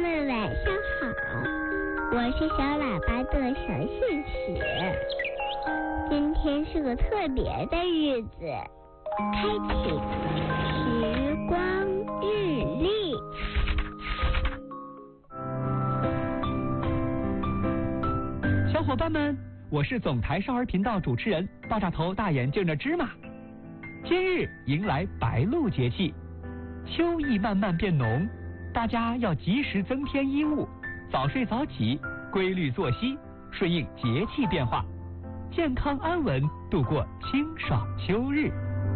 们晚上好，我是小喇叭的小信使。今天是个特别的日子，开启时光日历。 小伙伴们，我是总台少儿频道主持人爆炸头大眼镜的芝麻。今日迎来白露节气，秋意慢慢变浓，大家要及时增添衣物，早睡早起，规律作息，顺应节气变化，健康安稳度过清爽秋日。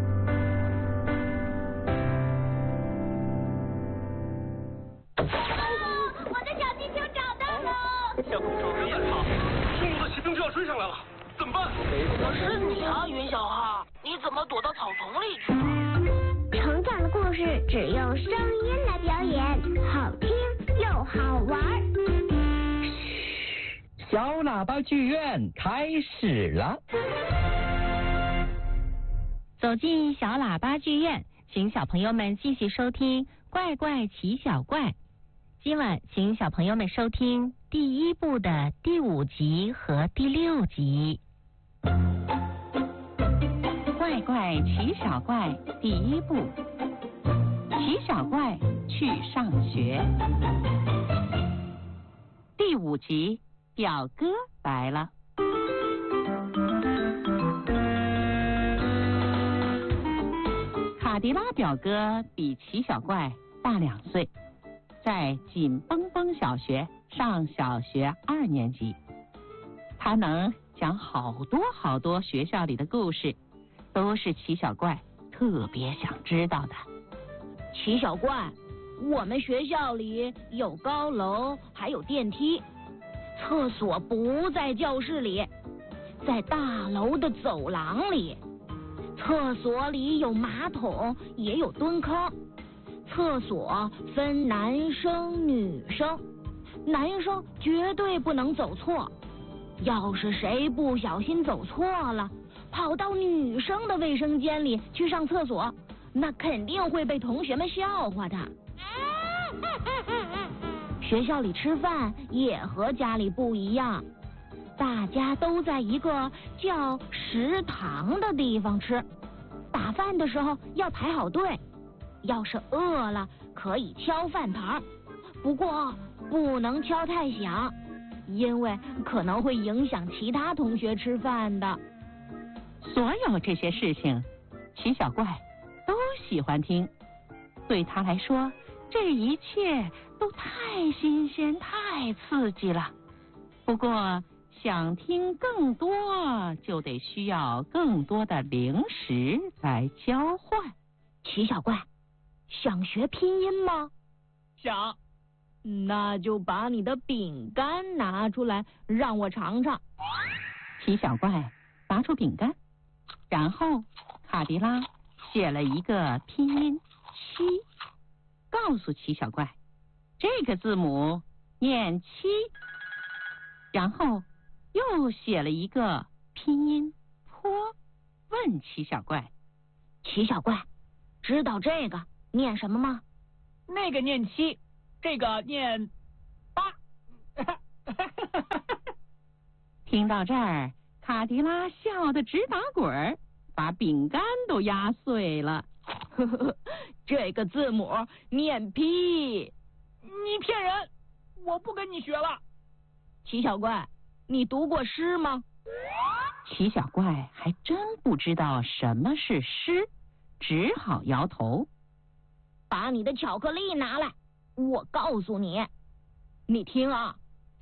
我的小气球找到了！ 小公主人也好，冲突的骑兵就要追上来了，怎么办？ 是你啊，云小号，你怎么躲到草丛里去了？ 成长的故事只用声音来表演，好听又好玩。 小喇叭剧院开始了。 走进小喇叭剧院，请小朋友们继续收听《怪怪奇小怪》。今晚请小朋友们收听第一部的第5集和第6集。怪怪奇小怪第1部，奇小怪去上学。第5集，表哥来了。卡迪拉表哥比奇小怪大2岁，在紧绷绷小学上小学2年级。他能讲好多学校里的故事，都是奇小怪特别想知道的。 奇小怪，我们学校里有高楼，还有电梯，厕所不在教室里，在大楼的走廊里。厕所里有马桶，也有蹲坑。厕所分男生女生，男生绝对不能走错。要是谁不小心走错了，跑到女生的卫生间里去上厕所，那肯定会被同学们笑话的。学校里吃饭也和家里不一样，大家都在一个叫食堂的地方吃。打饭的时候要排好队，要是饿了可以敲饭台，不过不能敲太响，因为可能会影响其他同学吃饭的。 所有这些事情，奇小怪都喜欢听。对他来说，这一切都太新鲜、太刺激了。不过，想听更多，就得需要更多的零食来交换。 奇小怪，想学拼音吗？ 想。 那就把你的饼干拿出来，让我尝尝。 奇小怪拿出饼干，然后卡迪拉写了一个拼音7，告诉奇小怪这个字母念7，然后又写了一个拼音坡，问奇小怪： 奇小怪，知道这个念什么吗？ 那个念7，这个念8。 听到这儿，卡迪拉笑得直打滚，把饼干都压碎了。 这个字母念 P。 你骗人，我不跟你学了。 奇小怪，你读过诗吗？ 奇小怪还真不知道什么是诗，只好摇头。 把你的巧克力拿来，我告诉你。你听啊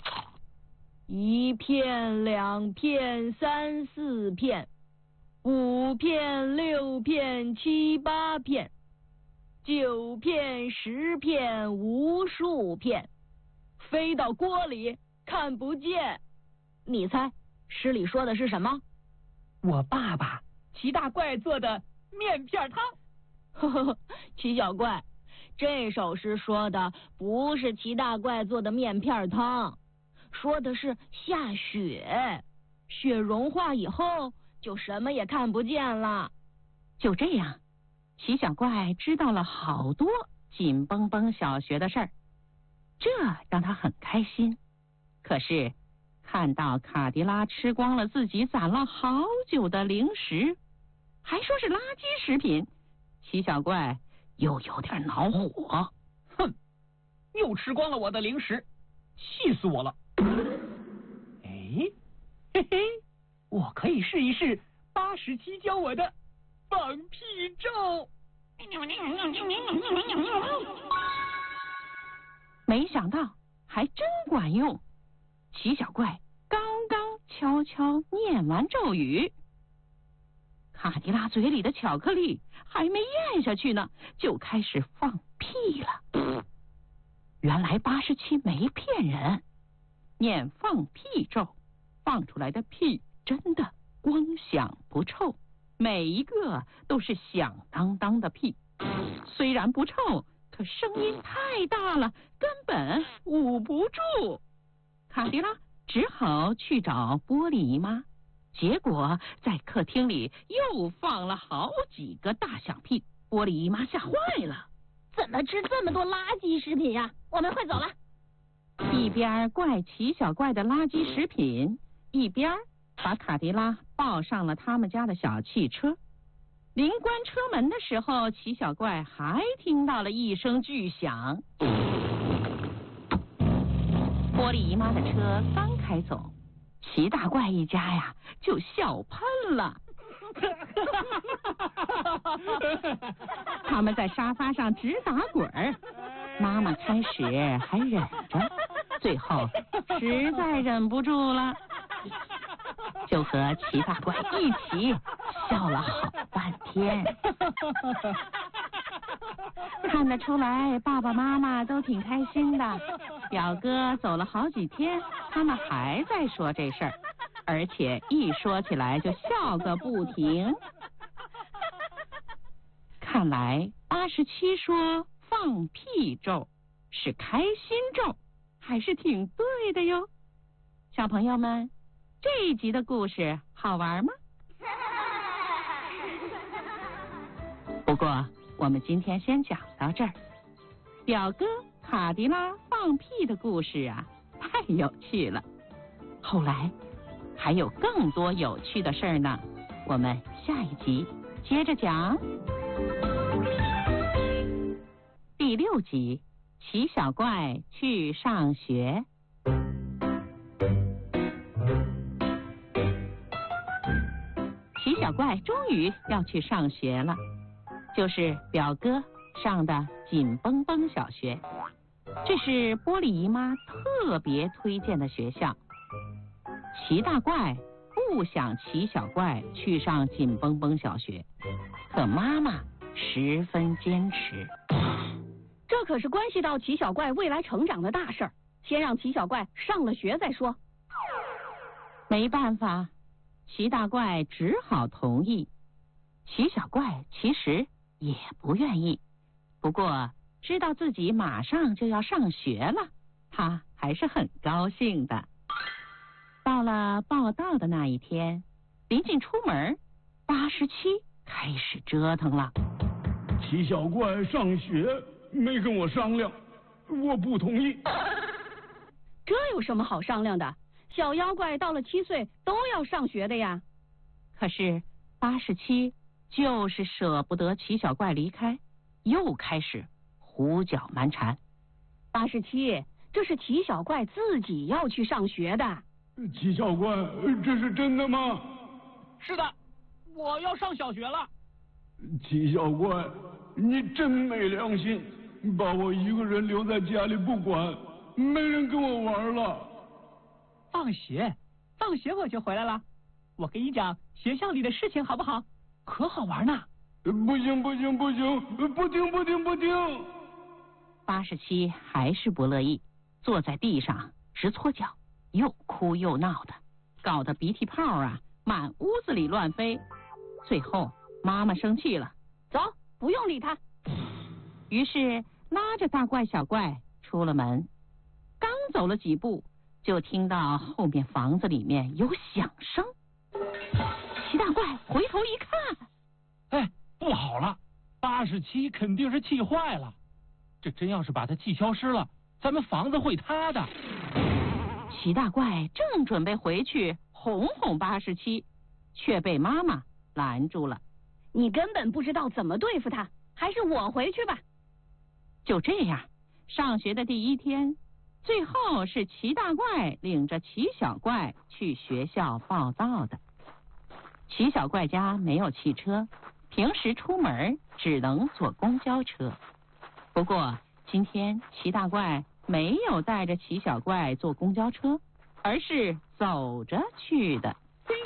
，1片2片3 4片5片6片7 8片9片10片无数片，飞到锅里看不见。你猜诗里说的是什么？ 我爸爸齐大怪做的面片汤。 奇小怪，这首诗说的不是齐大怪做的面片汤，说的是下雪，雪融化以后就什么也看不见了。 就这样，奇小怪知道了好多紧绷绷小学的事儿。 这让他很开心。可是看到卡迪拉吃光了自己攒了好久的零食，还说是垃圾食品，齐小怪又有点恼火。 哼，又吃光了我的零食，气死我了！哎，嘿嘿，我可以试一试87教我的放屁咒。 没想到还真管用。齐小怪刚刚悄悄念完咒语，卡迪拉嘴里的巧克力还没咽下去呢，就开始放屁了。原来87没骗人，念放屁咒，放出来的屁真的光响不臭，每一个都是响当当的屁。虽然不臭，可声音太大了，根本捂不住。卡迪拉只好去找玻璃姨妈，结果在客厅里又放了好几个大响屁，玻璃姨妈吓坏了。 怎么吃这么多垃圾食品呀？我们快走了。 一边怪齐小怪的垃圾食品，一边把卡迪拉抱上了他们家的小汽车。临关车门的时候，齐小怪还听到了一声巨响。玻璃姨妈的车刚开走，齐大怪一家呀就笑喷了。他们在沙发上直打滚儿，妈妈开始还忍着，最后实在忍不住了，就和齐大怪一起笑了好半天。看得出来爸爸妈妈都挺开心的，表哥走了好几天，他们还在说这事儿，而且一说起来就笑个不停。看来87说放屁咒是开心咒，还是挺对的哟。小朋友们，这一集的故事好玩吗？不过我们今天先讲到这儿。表哥卡迪拉放屁的故事啊，太有趣了。后来还有更多有趣的事儿呢，我们下一集接着讲。第6集，齐小怪去上学。齐小怪终于要去上学了，就是表哥上的紧绷绷小学，这是玻璃姨妈特别推荐的学校。齐大怪不想齐小怪去上紧绷绷小学，可妈妈十分坚持。 这可是关系到齐小怪未来成长的大事儿，先让齐小怪上了学再说。 没办法，齐大怪只好同意。齐小怪其实也不愿意，不过知道自己马上就要上学了，他还是很高兴的。到了报到的那一天，临近出门，87开始折腾了。 齐小怪上学没跟我商量，我不同意。 这有什么好商量的？小妖怪到了7岁都要上学的呀。 可是87就是舍不得齐小怪离开，又开始胡搅蛮缠。 87，这是齐小怪自己要去上学的。 齐小怪，这是真的吗？ 是的，我要上小学了。 齐小怪，你真没良心，把我一个人留在家里不管，没人跟我玩了。 放学我就回来了。我给你讲学校里的事情好不好？可好玩呢。 不行，不听 87还是不乐意，坐在地上直搓脚，又哭又闹的，搞得鼻涕泡啊满屋子里乱飞。最后妈妈生气了， 走，不用理他。 于是拉着大怪小怪出了门，刚走了几步，就听到后面房子里面有响声。齐大怪回头一看， 哎，不好了，87肯定是气坏了。这真要是把他气消失了， 咱们房子会塌的。 齐大怪正准备回去哄哄87，却被妈妈拦住了。 你根本不知道怎么对付他，还是我回去吧。 就这样，上学的第一天，最后是齐大怪领着齐小怪去学校报到的。齐小怪家没有汽车，平时出门只能坐公交车。不过今天齐大怪没有带着齐小怪坐公交车，而是走着去的。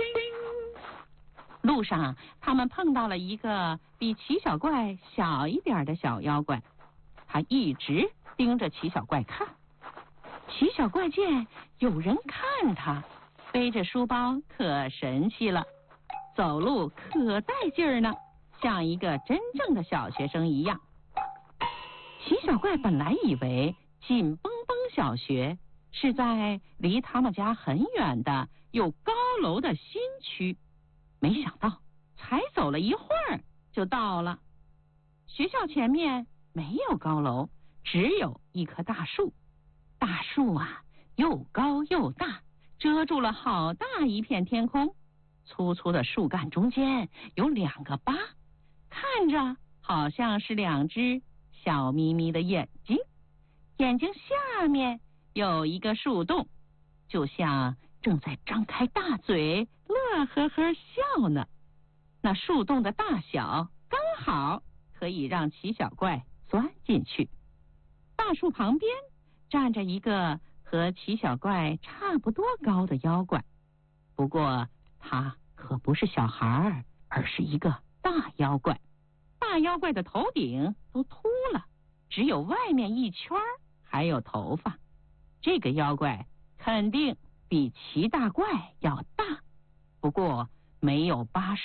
路上，他们碰到了一个比齐小怪小一点的小妖怪，他一直盯着齐小怪看。齐小怪见有人看他，背着书包可神气了，走路可带劲儿呢，像一个真正的小学生一样。齐小怪本来以为紧绷绷小学是在离他们家很远的有高楼的新区，没想到才走了一会儿就到了。学校前面没有高楼，只有一棵大树。大树啊，又高又大，遮住了好大一片天空。粗粗的树干中间有2个疤，看着好像是2只笑眯眯的眼睛。眼睛下面有一个树洞，就像正在张开大嘴乐呵呵笑呢。那树洞的大小刚好可以让齐小怪钻进去。大树旁边站着一个和齐小怪差不多高的妖怪，不过他可不是小孩，而是一个大妖怪。大妖怪的头顶都秃了，只有外面一圈还有头发。这个妖怪肯定比齐大怪要大，不过没有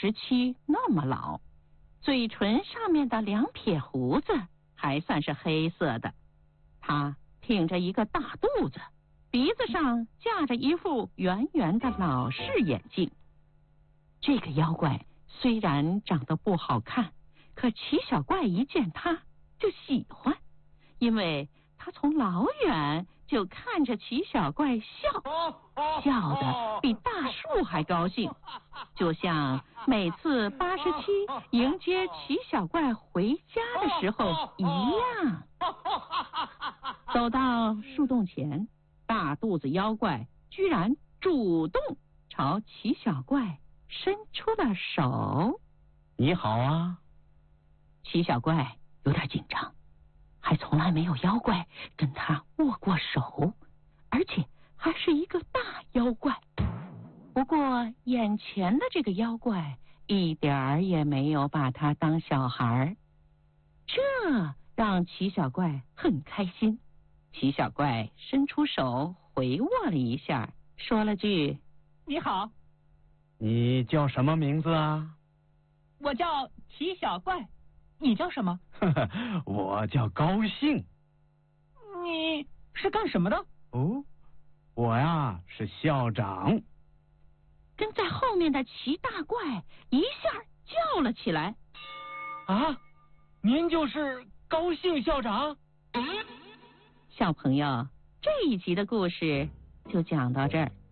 87那么老。嘴唇上面的2撇胡子还算是黑色的。他挺着一个大肚子，鼻子上架着一副圆圆的老式眼镜。这个妖怪虽然长得不好看，可齐小怪一见他就喜欢，因为他从老远就看着齐小怪笑，笑得比大树还高兴，就像每次87迎接齐小怪回家的时候一样。走到树洞前，大肚子妖怪居然主动朝齐小怪伸出了手。 你好啊。 齐小怪有点紧张，还从来没有妖怪跟他握过手，而且还是一个大妖怪。不过眼前的这个妖怪一点儿也没有把他当小孩，这让齐小怪很开心。齐小怪伸出手回握了一下，说了句： 你好。 你叫什么名字啊？ 我叫齐小怪。你叫什么？ 我叫高兴。 你是干什么的？ 哦，我呀是校长。 跟在后面的齐大怪一下叫了起来： 啊，您就是高兴校长？ 小朋友，这一集的故事就讲到这儿。